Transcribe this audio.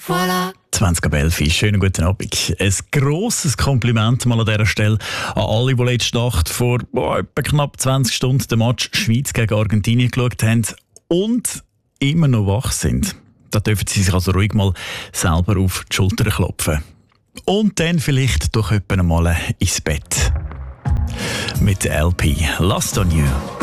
voilà. 20.11 Uhr, schönen guten Abend. Ein grosses Kompliment mal an dieser Stelle an alle, die letzte Nacht vor etwa knapp 20 Stunden den Match Schweiz gegen Argentinien geschaut haben und immer noch wach sind. Da dürfen sie sich also ruhig mal selber auf die Schulter klopfen. Und dann vielleicht doch etwa mal ins Bett. Mit der LP Lost on You.